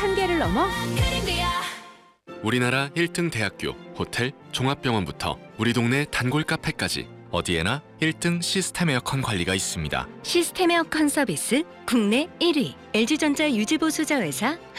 한계를 넘어 우리나라 1등 대학교, 호텔, 종합병원부터 우리 동네 단골 카페까지 어디에나 1등 시스템 에어컨 관리가 있습니다. 시스템 에어컨 서비스 국내 1위 LG전자 유지보수자 회사